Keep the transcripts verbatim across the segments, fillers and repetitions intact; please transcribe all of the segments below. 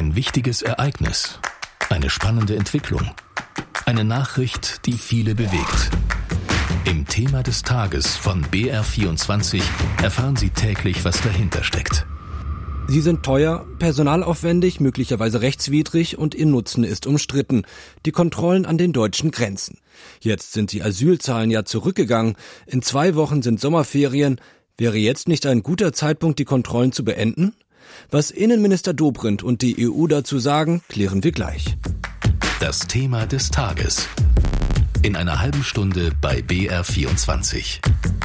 Ein wichtiges Ereignis, eine spannende Entwicklung, eine Nachricht, die viele bewegt. Im Thema des Tages von B R vierundzwanzig erfahren Sie täglich, was dahinter steckt. Sie sind teuer, personalaufwendig, möglicherweise rechtswidrig und ihr Nutzen ist umstritten. Die Kontrollen an den deutschen Grenzen. Jetzt sind die Asylzahlen ja zurückgegangen. In zwei Wochen sind Sommerferien. Wäre jetzt nicht ein guter Zeitpunkt, die Kontrollen zu beenden? Was Innenminister Dobrindt und die E U dazu sagen, klären wir gleich. Das Thema des Tages. In einer halben Stunde bei B R vierundzwanzig.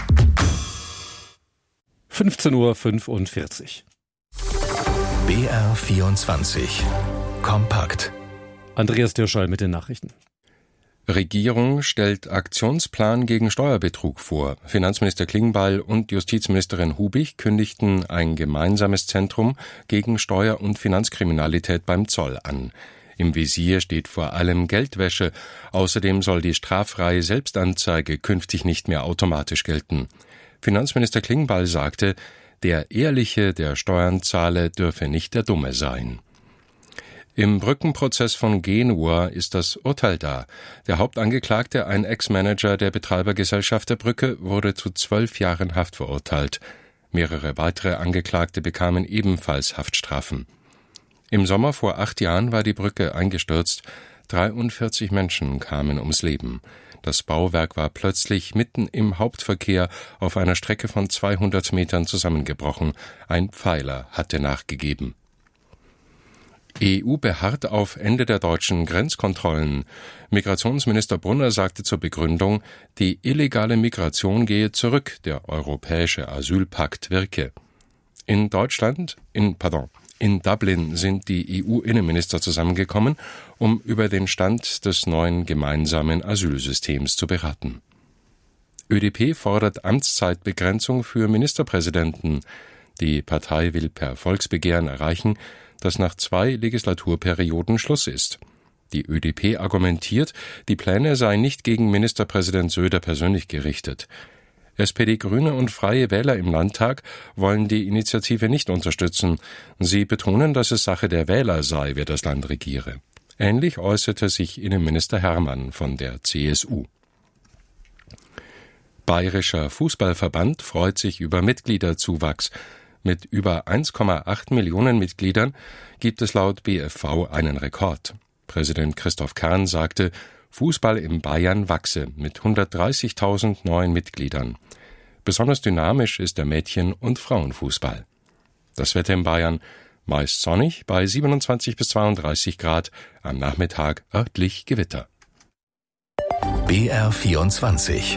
fünfzehn Uhr fünfundvierzig. B R vierundzwanzig. Kompakt. Andreas Dirschall mit den Nachrichten. Regierung stellt Aktionsplan gegen Steuerbetrug vor. Finanzminister Klingbeil und Justizministerin Hubig kündigten ein gemeinsames Zentrum gegen Steuer- und Finanzkriminalität beim Zoll an. Im Visier steht vor allem Geldwäsche. Außerdem soll die straffreie Selbstanzeige künftig nicht mehr automatisch gelten. Finanzminister Klingbeil sagte, der Ehrliche, der Steuern zahle, dürfe nicht der Dumme sein. Im Brückenprozess von Genua ist das Urteil da. Der Hauptangeklagte, ein Ex-Manager der Betreibergesellschaft der Brücke, wurde zu zwölf Jahren Haft verurteilt. Mehrere weitere Angeklagte bekamen ebenfalls Haftstrafen. Im Sommer vor acht Jahren war die Brücke eingestürzt. dreiundvierzig Menschen kamen ums Leben. Das Bauwerk war plötzlich mitten im Hauptverkehr auf einer Strecke von zweihundert Metern zusammengebrochen. Ein Pfeiler hatte nachgegeben. E U beharrt auf Ende der deutschen Grenzkontrollen. Migrationsminister Brunner sagte zur Begründung, die illegale Migration gehe zurück, der europäische Asylpakt wirke. In Deutschland, in, pardon, in Dublin sind die E U-Innenminister zusammengekommen, um über den Stand des neuen gemeinsamen Asylsystems zu beraten. Ö D P fordert Amtszeitbegrenzung für Ministerpräsidenten. Die Partei will per Volksbegehren erreichen, dass nach zwei Legislaturperioden Schluss ist. Die Ö D P argumentiert, die Pläne seien nicht gegen Ministerpräsident Söder persönlich gerichtet. S P D, Grüne und Freie Wähler im Landtag wollen die Initiative nicht unterstützen. Sie betonen, dass es Sache der Wähler sei, wer das Land regiere. Ähnlich äußerte sich Innenminister Hermann von der C S U. Bayerischer Fußballverband freut sich über Mitgliederzuwachs. Mit über eins Komma acht Millionen Mitgliedern gibt es laut B F V einen Rekord. Präsident Christoph Kern sagte, Fußball in Bayern wachse mit hundertdreißigtausend neuen Mitgliedern. Besonders dynamisch ist der Mädchen- und Frauenfußball. Das Wetter in Bayern meist sonnig bei siebenundzwanzig bis zweiunddreißig Grad, am Nachmittag örtlich Gewitter. B R vierundzwanzig.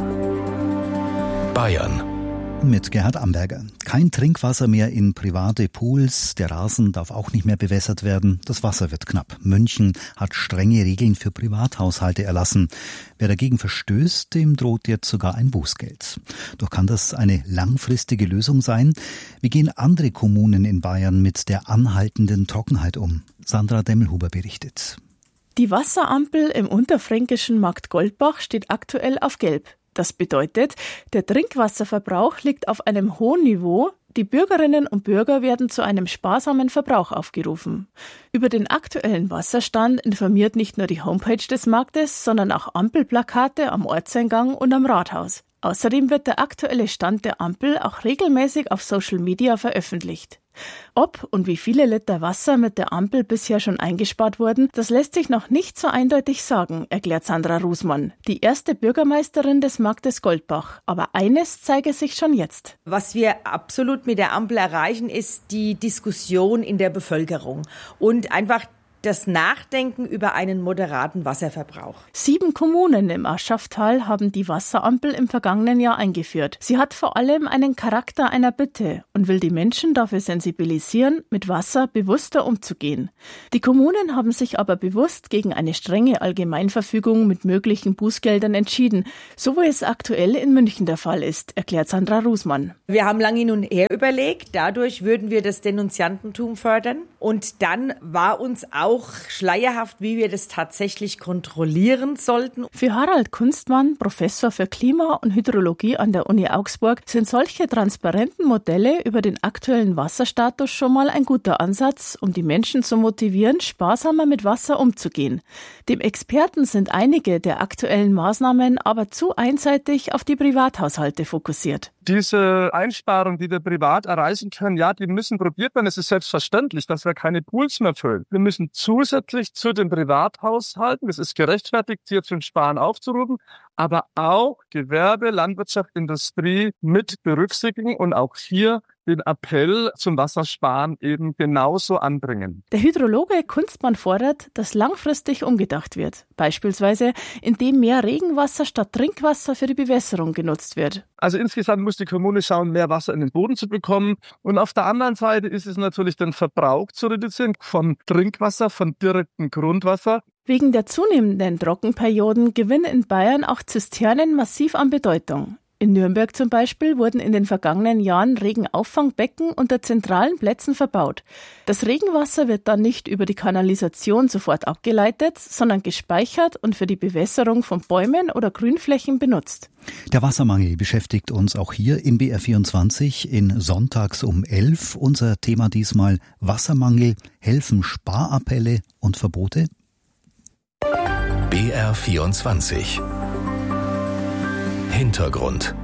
Bayern. Mit Gerhard Amberger. Kein Trinkwasser mehr in private Pools. Der Rasen darf auch nicht mehr bewässert werden. Das Wasser wird knapp. München hat strenge Regeln für Privathaushalte erlassen. Wer dagegen verstößt, dem droht jetzt sogar ein Bußgeld. Doch kann das eine langfristige Lösung sein? Wie gehen andere Kommunen in Bayern mit der anhaltenden Trockenheit um? Sandra Demmelhuber berichtet. Die Wasserampel im unterfränkischen Markt Goldbach steht aktuell auf Gelb. Das bedeutet, der Trinkwasserverbrauch liegt auf einem hohen Niveau. Die Bürgerinnen und Bürger werden zu einem sparsamen Verbrauch aufgerufen. Über den aktuellen Wasserstand informiert nicht nur die Homepage des Marktes, sondern auch Ampelplakate am Ortseingang und am Rathaus. Außerdem wird der aktuelle Stand der Ampel auch regelmäßig auf Social Media veröffentlicht. Ob und wie viele Liter Wasser mit der Ampel bisher schon eingespart wurden, das lässt sich noch nicht so eindeutig sagen, erklärt Sandra Rusmann, die erste Bürgermeisterin des Marktes Goldbach. Aber eines zeige sich schon jetzt. Was wir absolut mit der Ampel erreichen, ist die Diskussion in der Bevölkerung und einfach das Nachdenken über einen moderaten Wasserverbrauch. Sieben Kommunen im Aschachtal haben die Wasserampel im vergangenen Jahr eingeführt. Sie hat vor allem einen Charakter einer Bitte und will die Menschen dafür sensibilisieren, mit Wasser bewusster umzugehen. Die Kommunen haben sich aber bewusst gegen eine strenge Allgemeinverfügung mit möglichen Bußgeldern entschieden, so wie es aktuell in München der Fall ist, erklärt Sandra Rusmann. Wir haben lange hin und her überlegt, dadurch würden wir das Denunziantentum fördern und dann war uns auch auch schleierhaft, wie wir das tatsächlich kontrollieren sollten. Für Harald Kunstmann, Professor für Klima- und Hydrologie an der Uni Augsburg, sind solche transparenten Modelle über den aktuellen Wasserstatus schon mal ein guter Ansatz, um die Menschen zu motivieren, sparsamer mit Wasser umzugehen. Dem Experten sind einige der aktuellen Maßnahmen aber zu einseitig auf die Privathaushalte fokussiert. Diese Einsparungen, die wir privat erreichen können, ja, die müssen probiert werden. Es ist selbstverständlich, dass wir keine Pools mehr füllen. Wir müssen zusätzlich zu den Privathaushalten, es ist gerechtfertigt, hier zum Sparen aufzurufen, aber auch Gewerbe, Landwirtschaft, Industrie mit berücksichtigen und auch hier den Appell zum Wassersparen eben genauso anbringen. Der Hydrologe Kunstmann fordert, dass langfristig umgedacht wird. Beispielsweise, indem mehr Regenwasser statt Trinkwasser für die Bewässerung genutzt wird. Also insgesamt muss die Kommune schauen, mehr Wasser in den Boden zu bekommen. Und auf der anderen Seite ist es natürlich den Verbrauch zu reduzieren von Trinkwasser, von direktem Grundwasser. Wegen der zunehmenden Trockenperioden gewinnen in Bayern auch Zisternen massiv an Bedeutung. In Nürnberg zum Beispiel wurden in den vergangenen Jahren Regenauffangbbecken unter zentralen Plätzen verbaut. Das Regenwasser wird dann nicht über die Kanalisation sofort abgeleitet, sondern gespeichert und für die Bewässerung von Bäumen oder Grünflächen benutzt. Der Wassermangel beschäftigt uns auch hier im B R vierundzwanzig in Sonntags um elf. Unser Thema diesmal Wassermangel, helfen Sparappelle und Verbote? B R vierundzwanzig Hintergrund.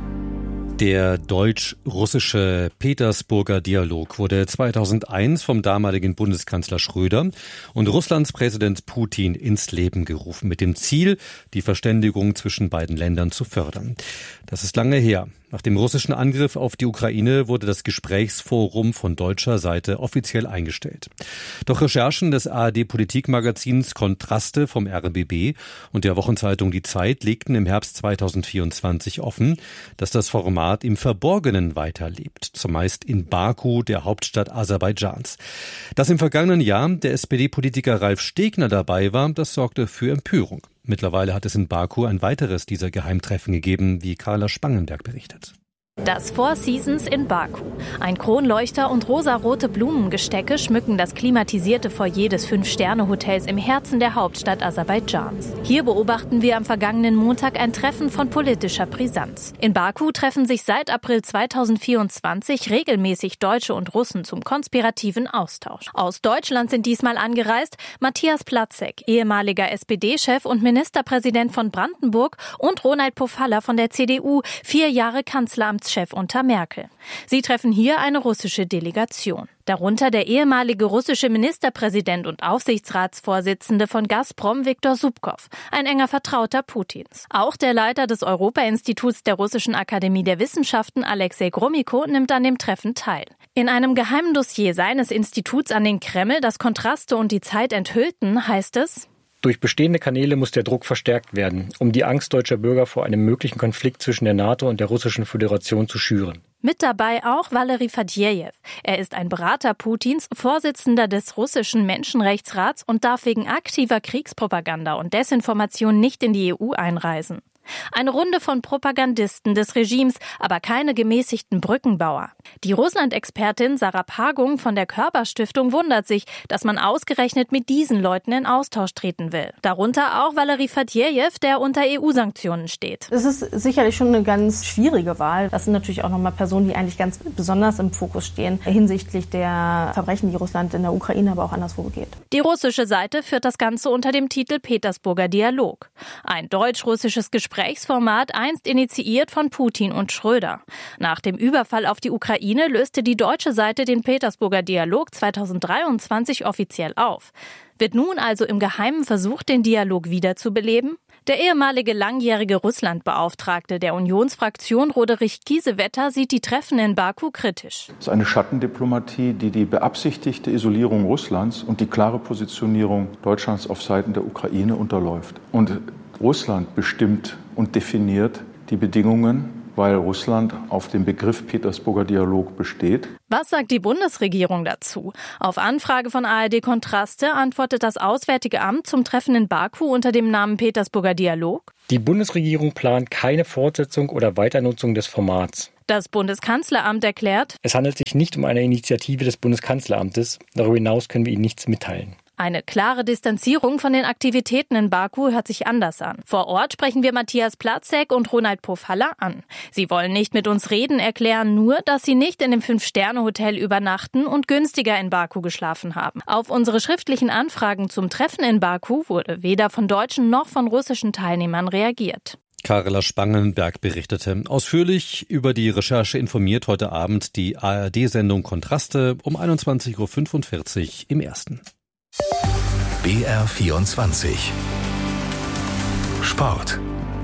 Der deutsch-russische Petersburger Dialog wurde zweitausendeins vom damaligen Bundeskanzler Schröder und Russlands Präsident Putin ins Leben gerufen, mit dem Ziel, die Verständigung zwischen beiden Ländern zu fördern. Das ist lange her. Nach dem russischen Angriff auf die Ukraine wurde das Gesprächsforum von deutscher Seite offiziell eingestellt. Doch Recherchen des A R D-Politikmagazins Kontraste vom R B B und der Wochenzeitung Die Zeit legten im Herbst zweitausendvierundzwanzig offen, dass das Format im Verborgenen weiterlebt, zumeist in Baku, der Hauptstadt Aserbaidschans. Dass im vergangenen Jahr der S P D-Politiker Ralf Stegner dabei war, das sorgte für Empörung. Mittlerweile hat es in Baku ein weiteres dieser Geheimtreffen gegeben, wie Carla Spangenberg berichtet. Das Four Seasons in Baku. Ein Kronleuchter und rosarote Blumengestecke schmücken das klimatisierte Foyer des Fünf-Sterne-Hotels im Herzen der Hauptstadt Aserbaidschans. Hier beobachten wir am vergangenen Montag ein Treffen von politischer Brisanz. In Baku treffen sich seit April zweitausendvierundzwanzig regelmäßig Deutsche und Russen zum konspirativen Austausch. Aus Deutschland sind diesmal angereist Matthias Platzek, ehemaliger S P D-Chef und Ministerpräsident von Brandenburg, und Ronald Pofalla von der C D U, vier Jahre Kanzleramtschef unter Merkel. Sie treffen hier eine russische Delegation. Darunter der ehemalige russische Ministerpräsident und Aufsichtsratsvorsitzende von Gazprom, Viktor Subkow, ein enger Vertrauter Putins. Auch der Leiter des Europa-Instituts der Russischen Akademie der Wissenschaften, Alexei Gromyko, nimmt an dem Treffen teil. In einem geheimen Dossier seines Instituts an den Kreml, das Kontraste und die Zeit enthüllten, heißt es: Durch bestehende Kanäle muss der Druck verstärkt werden, um die Angst deutscher Bürger vor einem möglichen Konflikt zwischen der NATO und der Russischen Föderation zu schüren. Mit dabei auch Valery Faddejew. Er ist ein Berater Putins, Vorsitzender des russischen Menschenrechtsrats und darf wegen aktiver Kriegspropaganda und Desinformation nicht in die E U einreisen. Eine Runde von Propagandisten des Regimes, aber keine gemäßigten Brückenbauer. Die Russland-Expertin Sarah Pagung von der Körper-Stiftung wundert sich, dass man ausgerechnet mit diesen Leuten in Austausch treten will. Darunter auch Valery Faddejew, der unter E U-Sanktionen steht. Es ist sicherlich schon eine ganz schwierige Wahl. Das sind natürlich auch nochmal Personen, die eigentlich ganz besonders im Fokus stehen hinsichtlich der Verbrechen, die Russland in der Ukraine, aber auch anderswo begeht. Die russische Seite führt das Ganze unter dem Titel Petersburger Dialog. Ein deutsch-russisches Gespräch Gesprächsformat, einst initiiert von Putin und Schröder. Nach dem Überfall auf die Ukraine löste die deutsche Seite den Petersburger Dialog zweitausenddreiundzwanzig offiziell auf. Wird nun also im Geheimen versucht, den Dialog wiederzubeleben? Der ehemalige langjährige Russlandbeauftragte der Unionsfraktion Roderich Kiesewetter sieht die Treffen in Baku kritisch. Es ist eine Schattendiplomatie, die die beabsichtigte Isolierung Russlands und die klare Positionierung Deutschlands auf Seiten der Ukraine unterläuft. Und Russland bestimmt und definiert die Bedingungen, weil Russland auf dem Begriff Petersburger Dialog besteht. Was sagt die Bundesregierung dazu? Auf Anfrage von A R D Kontraste antwortet das Auswärtige Amt zum Treffen in Baku unter dem Namen Petersburger Dialog: Die Bundesregierung plant keine Fortsetzung oder Weiternutzung des Formats. Das Bundeskanzleramt erklärt: Es handelt sich nicht um eine Initiative des Bundeskanzleramtes. Darüber hinaus können wir Ihnen nichts mitteilen. Eine klare Distanzierung von den Aktivitäten in Baku hört sich anders an. Vor Ort sprechen wir Matthias Platzek und Ronald Pofalla an. Sie wollen nicht mit uns reden, erklären nur, dass sie nicht in dem Fünf-Sterne-Hotel übernachten und günstiger in Baku geschlafen haben. Auf unsere schriftlichen Anfragen zum Treffen in Baku wurde weder von deutschen noch von russischen Teilnehmern reagiert. Carla Spangenberg berichtete. Ausführlich über die Recherche informiert heute Abend die A R D-Sendung Kontraste um einundzwanzig Uhr fünfundvierzig im Ersten. B R vierundzwanzig Sport.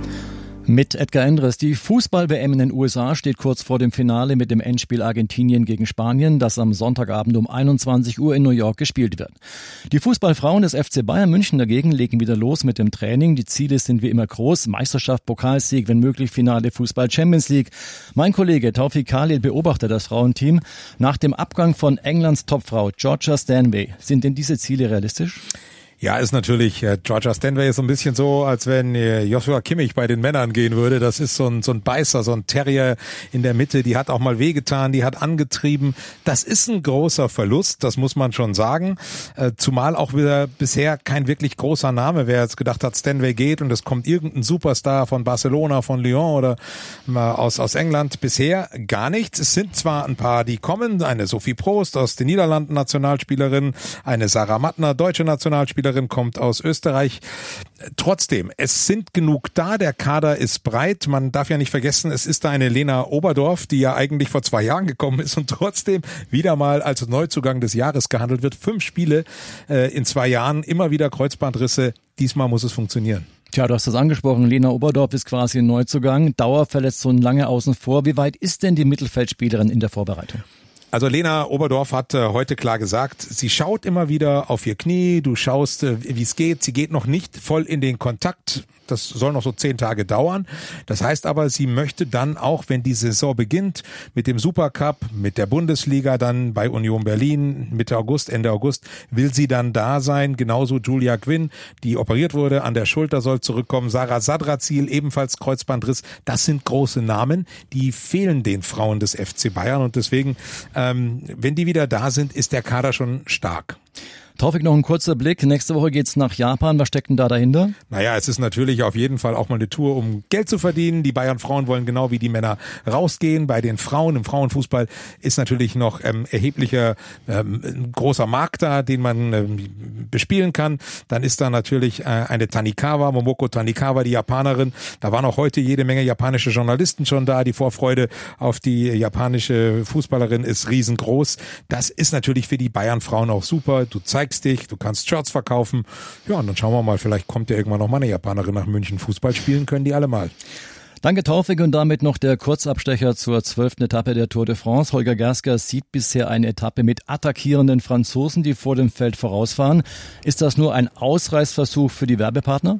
Mit Edgar Endres. Die Fußball-W M in den U S A steht kurz vor dem Finale mit dem Endspiel Argentinien gegen Spanien, das am Sonntagabend um einundzwanzig Uhr in New York gespielt wird. Die Fußballfrauen des F C Bayern München dagegen legen wieder los mit dem Training. Die Ziele sind wie immer groß. Meisterschaft, Pokalsieg, wenn möglich Finale Fußball Champions League. Mein Kollege Taufik Khalil beobachtet das Frauenteam. Nach dem Abgang von Englands Topfrau Georgia Stanway, sind denn diese Ziele realistisch? Ja, ist natürlich, äh, Georgia Stanway ist so ein bisschen so, als wenn äh, Joshua Kimmich bei den Männern gehen würde. Das ist so ein, so ein Beißer, so ein Terrier in der Mitte. Die hat auch mal wehgetan, die hat angetrieben. Das ist ein großer Verlust, das muss man schon sagen. Äh, zumal auch wieder bisher kein wirklich großer Name. Wer jetzt gedacht hat, Stanway geht und es kommt irgendein Superstar von Barcelona, von Lyon oder äh, aus, aus England. Bisher gar nichts. Es sind zwar ein paar, die kommen. Eine Sophie Prost aus den Niederlanden, Nationalspielerin. Eine Sarah Mattner, deutsche Nationalspielerin, kommt aus Österreich. Trotzdem, es sind genug da, der Kader ist breit. Man darf ja nicht vergessen, es ist da eine Lena Oberdorf, die ja eigentlich vor zwei Jahren gekommen ist und trotzdem wieder mal als Neuzugang des Jahres gehandelt wird. Fünf Spiele äh, in zwei Jahren, immer wieder Kreuzbandrisse. Diesmal muss es funktionieren. Tja, du hast das angesprochen. Lena Oberdorf ist quasi ein Neuzugang. Dauerverletzung lange außen vor. Wie weit ist denn die Mittelfeldspielerin in der Vorbereitung? Also Lena Oberdorf hat äh, heute klar gesagt, sie schaut immer wieder auf ihr Knie, du schaust, äh, wie es geht. Sie geht noch nicht voll in den Kontakt. Das soll noch so zehn Tage dauern. Das heißt aber, sie möchte dann auch, wenn die Saison beginnt, mit dem Supercup, mit der Bundesliga, dann bei Union Berlin, Mitte August, Ende August, will sie dann da sein. Genauso Julia Quinn, die operiert wurde, an der Schulter soll zurückkommen. Sarah Sadrazil, ebenfalls Kreuzbandriss. Das sind große Namen, die fehlen den Frauen des F C Bayern. Und deswegen, ähm, wenn die wieder da sind, ist der Kader schon stark. Taufik, noch ein kurzer Blick. Nächste Woche geht's nach Japan. Was steckt denn da dahinter? Naja, es ist natürlich auf jeden Fall auch mal eine Tour, um Geld zu verdienen. Die Bayern-Frauen wollen genau wie die Männer rausgehen. Bei den Frauen im Frauenfußball ist natürlich noch ähm, erheblicher ähm, großer Markt da, den man ähm, bespielen kann. Dann ist da natürlich äh, eine Tanikawa, Momoko Tanikawa, die Japanerin. Da waren auch heute jede Menge japanische Journalisten schon da. Die Vorfreude auf die japanische Fußballerin ist riesengroß. Das ist natürlich für die Bayern-Frauen auch super. Du zeigst dich, du kannst Shirts verkaufen. Ja, und dann schauen wir mal, vielleicht kommt ja irgendwann noch mal eine Japanerin nach München. Fußball spielen können die alle mal. Danke, Taufik, und damit noch der Kurzabstecher zur zwölften Etappe der Tour de France. Holger Gersker sieht bisher eine Etappe mit attackierenden Franzosen, die vor dem Feld vorausfahren. Ist das nur ein Ausreißversuch für die Werbepartner?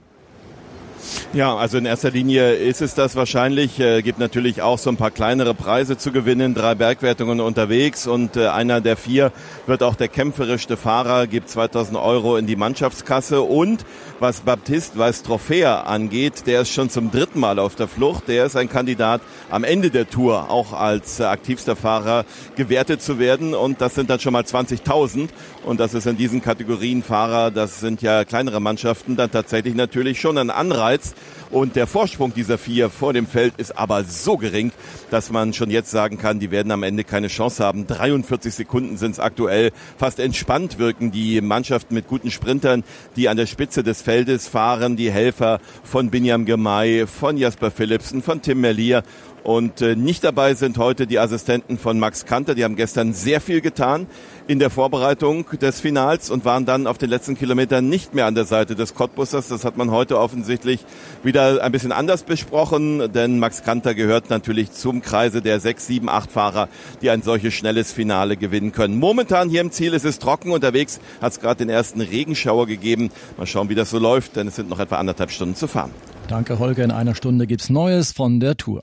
Ja, also in erster Linie ist es das wahrscheinlich. Äh, gibt natürlich auch so ein paar kleinere Preise zu gewinnen, drei Bergwertungen unterwegs und äh, einer der vier wird auch der kämpferischste Fahrer, gibt zweitausend Euro in die Mannschaftskasse. Und was Baptiste Weiß-Trofea angeht, der ist schon zum dritten Mal auf der Flucht. Der ist ein Kandidat, am Ende der Tour auch als äh, aktivster Fahrer gewertet zu werden und das sind dann schon mal zwanzigtausend und das ist in diesen Kategorien Fahrer, das sind ja kleinere Mannschaften, dann tatsächlich natürlich schon ein Anreiz. Und der Vorsprung dieser vier vor dem Feld ist aber so gering, dass man schon jetzt sagen kann, die werden am Ende keine Chance haben. dreiundvierzig Sekunden sind es aktuell. Fast entspannt wirken die Mannschaften mit guten Sprintern, die an der Spitze des Feldes fahren. Die Helfer von Binyam Girmay, von Jasper Philipsen, von Tim Merlier. Und äh, nicht dabei sind heute die Assistenten von Max Kanter. Die haben gestern sehr viel getan in der Vorbereitung des Finals und waren dann auf den letzten Kilometern nicht mehr an der Seite des Cottbussers. Das hat man heute offensichtlich wieder ein bisschen anders besprochen, denn Max Kanter gehört natürlich zum Kreise der sechs, sieben, acht Fahrer, die ein solches schnelles Finale gewinnen können. Momentan hier im Ziel ist es trocken. Unterwegs hat es gerade den ersten Regenschauer gegeben. Mal schauen, wie das so läuft, denn es sind noch etwa anderthalb Stunden zu fahren. Danke, Holger. In einer Stunde gibt's Neues von der Tour.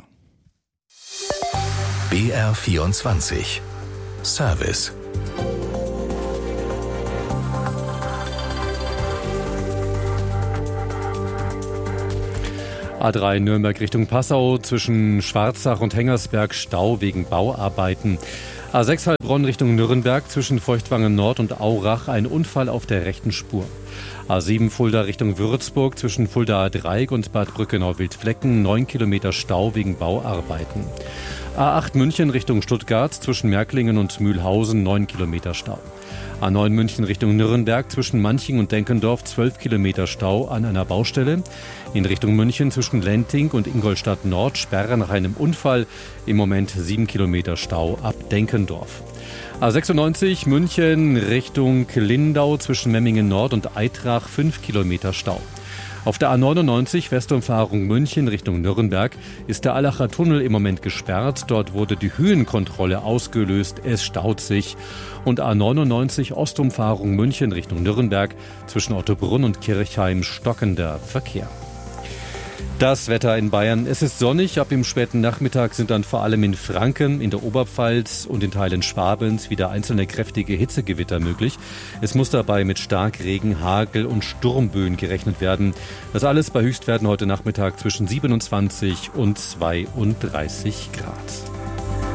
B R vierundzwanzig Service. A drei Nürnberg Richtung Passau, zwischen Schwarzach und Hengersberg Stau wegen Bauarbeiten. A sechs Heilbronn Richtung Nürnberg zwischen Feuchtwangen Nord und Aurach ein Unfall auf der rechten Spur. A sieben Fulda Richtung Würzburg zwischen Fuldaer Dreieck und Bad Brückenau-Wildflecken neun Kilometer Stau wegen Bauarbeiten. A acht München Richtung Stuttgart zwischen Märklingen und Mühlhausen neun Kilometer Stau. A neun München Richtung Nürnberg zwischen Manching und Denkendorf zwölf Kilometer Stau an einer Baustelle. In Richtung München zwischen Lenting und Ingolstadt Nord Sperre nach einem Unfall. Im Moment sieben Kilometer Stau ab Denkendorf. A sechsundneunzig München Richtung Lindau zwischen Memmingen Nord und Eitrach fünf Kilometer Stau. Auf der A neunundneunzig Westumfahrung München Richtung Nürnberg ist der Allacher Tunnel im Moment gesperrt. Dort wurde die Höhenkontrolle ausgelöst. Es staut sich. Und A neunundneunzig Ostumfahrung München Richtung Nürnberg zwischen Ottobrunn und Kirchheim stockender Verkehr. Das Wetter in Bayern. Es ist sonnig. Ab dem späten Nachmittag sind dann vor allem in Franken, in der Oberpfalz und in Teilen Schwabens wieder einzelne kräftige Hitzegewitter möglich. Es muss dabei mit Starkregen, Hagel und Sturmböen gerechnet werden. Das alles bei Höchstwerten heute Nachmittag zwischen siebenundzwanzig und zweiunddreißig Grad.